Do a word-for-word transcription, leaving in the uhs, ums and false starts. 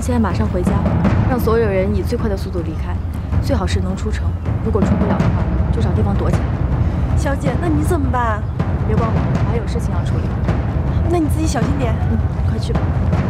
现在马上回家，让所有人以最快的速度离开，最好是能出城。如果出不了的话，就找地方躲起来。 小姐，那你怎么办？ 别管我，我还有事情要处理。 那你自己小心点。 嗯，快去吧。